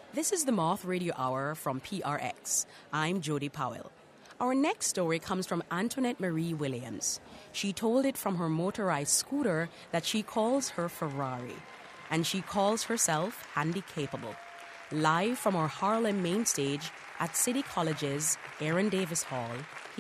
This is the Moth Radio Hour from PRX. I'm Jody Powell. Our next story comes from Antoinette Marie Williams. She told it from her motorized scooter that she calls her Ferrari, and she calls herself handy capable. Live from our Harlem main stage at City College's Aaron Davis Hall,